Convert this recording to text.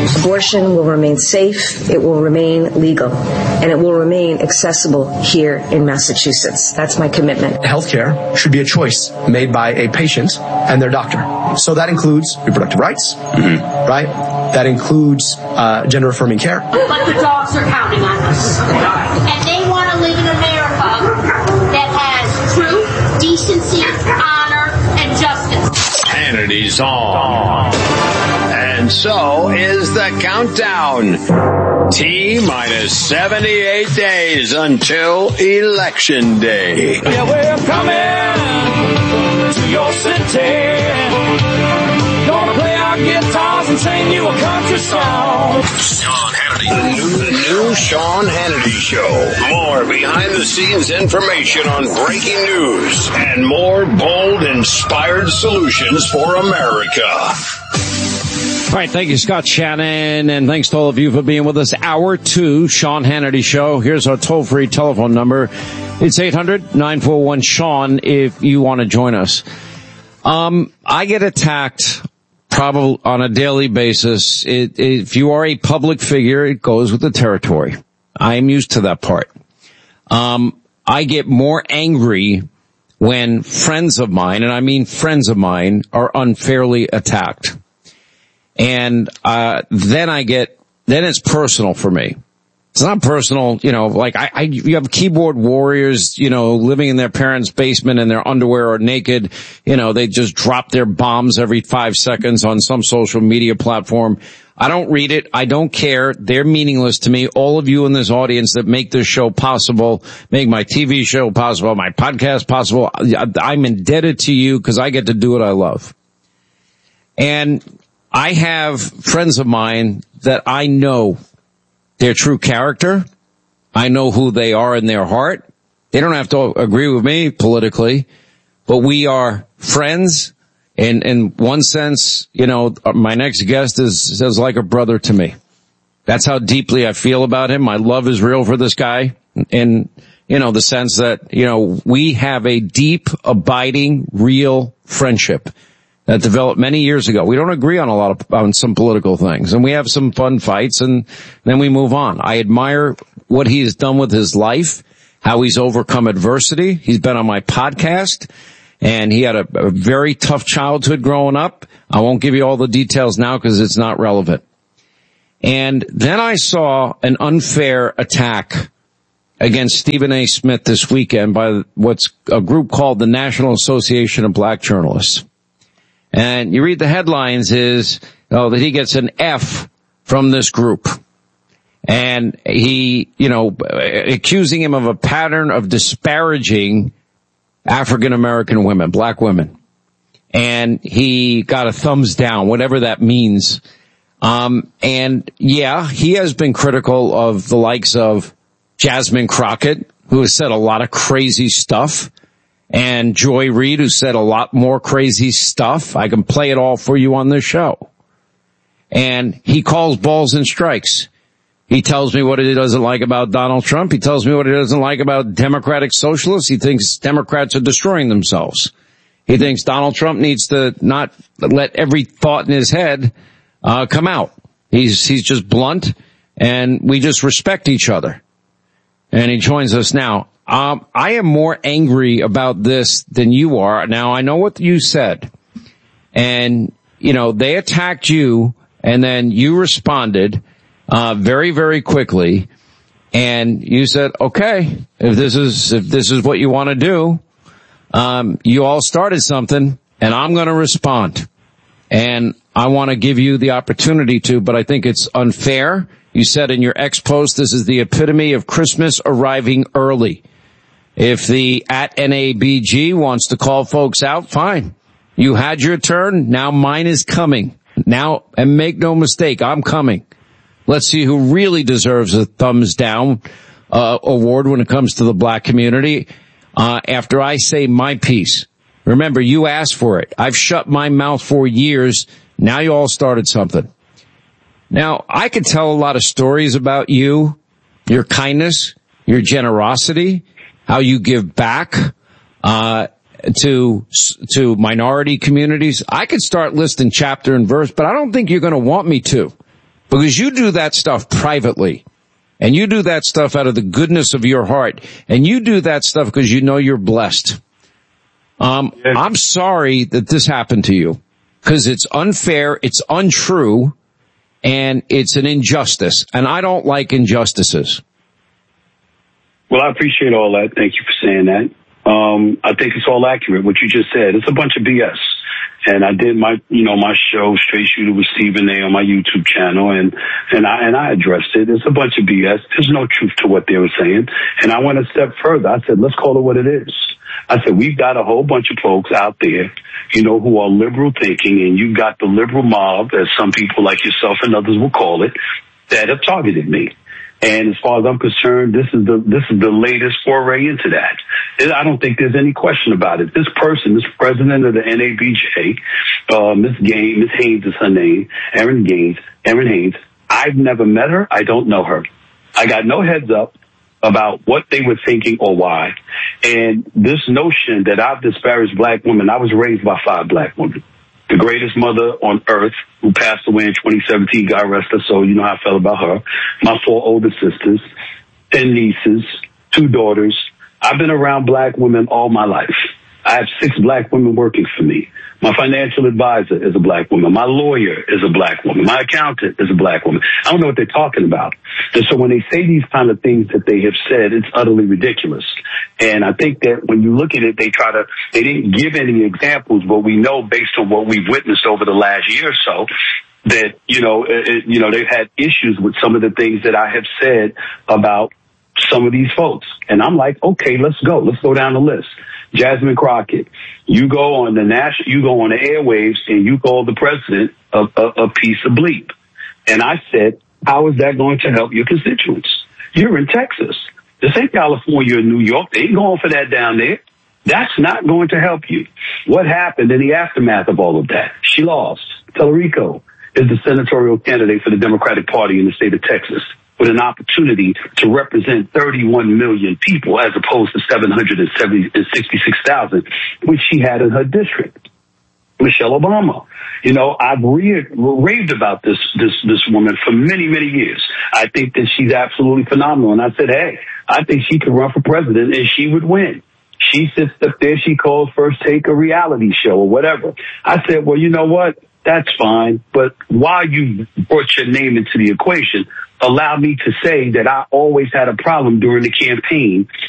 Abortion will remain safe, it will remain legal, and it will remain accessible here in Massachusetts. That's my commitment. Healthcare should be a choice made by a patient and their doctor. So that includes reproductive rights, right? That includes gender-affirming care. But the dogs are counting on us. And they want to live in America that has truth, decency, honor, and justice. Hannity's on. And so is the countdown. T-minus 78 days until Election Day. Yeah, we're coming to your city. Gonna play our guitars and sing you a country song. Sean Hannity. The new Sean Hannity Show. More behind-the-scenes information on breaking news and more bold, inspired solutions for America. All right, thank you, Scott Shannon, and thanks to all of you for being with us. Hour 2, Sean Hannity Show. Here's our toll-free telephone number. It's 800-941-SEAN if you want to join us. I get attacked probably on a daily basis. If you are a public figure, it goes with the territory. I am used to that part. I get more angry when friends of mine, and I mean friends of mine, are unfairly attacked. And then it's personal for me. It's not personal, like you have keyboard warriors, living in their parents' basement in their underwear or naked. They just drop their bombs every 5 seconds on some social media platform. I don't read it. I don't care. They're meaningless to me. All of you in this audience that make this show possible, make my TV show possible, my podcast possible. I'm indebted to you because I get to do what I love. And I have friends of mine that I know their true character. I know who they are in their heart. They don't have to agree with me politically, but we are friends. And in one sense, my next guest is like a brother to me. That's how deeply I feel about him. My love is real for this guy. And, the sense that, we have a deep, abiding, real friendship that developed many years ago. We don't agree on some political things, and we have some fun fights, and then we move on. I admire what he has done with his life, how he's overcome adversity. He's been on my podcast, and he had a very tough childhood growing up. I won't give you all the details now because it's not relevant. And then I saw an unfair attack against Stephen A. Smith this weekend by what's a group called the National Association of Black Journalists. And you read the headlines that he gets an F from this group. And he, accusing him of a pattern of disparaging African American women, black women. And he got a thumbs down, whatever that means. And yeah, he has been critical of the likes of Jasmine Crockett, who has said a lot of crazy stuff. And Joy Reid, who said a lot more crazy stuff. I can play it all for you on this show. And he calls balls and strikes. He tells me what he doesn't like about Donald Trump. He tells me what he doesn't like about democratic socialists. He thinks Democrats are destroying themselves. He thinks Donald Trump needs to not let every thought in his head come out. He's just blunt, and we just respect each other. And he joins us now. I am more angry about this than you are. Now, I know what you said. And, they attacked you, and then you responded very, very quickly. And you said, okay, if this is what you want to do, you all started something, and I'm going to respond. And I want to give you the opportunity to, but I think it's unfair. You said in your X post, this is the epitome of Christmas arriving early. If the @NABG wants to call folks out, fine. You had your turn. Now mine is coming. Now, and make no mistake, I'm coming. Let's see who really deserves a thumbs down award when it comes to the black community after I say my piece. Remember, you asked for it. I've shut my mouth for years. Now you all started something. Now, I could tell a lot of stories about you, your kindness, your generosity, how you give back to minority communities. I could start listing chapter and verse, but I don't think you're going to want me to. because you do that stuff privately. And you do that stuff out of the goodness of your heart. And you do that stuff because you know you're blessed. I'm sorry that this happened to you, because it's unfair, it's untrue, and it's an injustice. And I don't like injustices. Well, I appreciate all that. Thank you for saying that. I think it's all accurate, what you just said. It's a bunch of BS. And I did my show, Straight Shooter with Stephen A. on my YouTube channel, and I addressed it. It's a bunch of BS. There's no truth to what they were saying. And I went a step further. I said, let's call it what it is. I said, we've got a whole bunch of folks out there, who are liberal thinking, and you've got the liberal mob, as some people like yourself and others will call it, that have targeted me. And as far as I'm concerned, this is the latest foray into that. I don't think there's any question about it. This person, this president of the NABJ, Miss Haynes is her name, Erin Haynes. I've never met her. I don't know her. I got no heads up about what they were thinking or why. And this notion that I've disparaged black women, I was raised by 5 black women. The greatest mother on earth, who passed away in 2017, God rest her soul. You know how I felt about her. My 4 older sisters, 10 nieces, 2 daughters. I've been around black women all my life. I have 6 black women working for me. My financial advisor is a black woman. My lawyer is a black woman. My accountant is a black woman. I don't know what they're talking about. And so when they say these kind of things that they have said, it's utterly ridiculous. And I think that when you look at it, they didn't give any examples, but we know based on what we've witnessed over the last year or so, that, they've had issues with some of the things that I have said about some of these folks. And I'm like, okay, let's go. Let's go down the list. Jasmine Crockett, you go on the airwaves and you call the president a piece of bleep. And I said, how is that going to help your constituents? You're in Texas. This ain't California or New York. They ain't going for that down there. That's not going to help you. What happened in the aftermath of all of that? She lost. Tellerico is the senatorial candidate for the Democratic Party in the state of Texas, with an opportunity to represent 31 million people as opposed to 766,000, which she had in her district. Michelle Obama. I've raved about this woman for many, many years. I think that she's absolutely phenomenal. And I said, hey, I think she could run for president and she would win. She sits up there, she calls First Take a reality show or whatever. I said, well, you know what? That's fine. But while you brought your name into the equation, allow me to say that I always had a problem during the campaign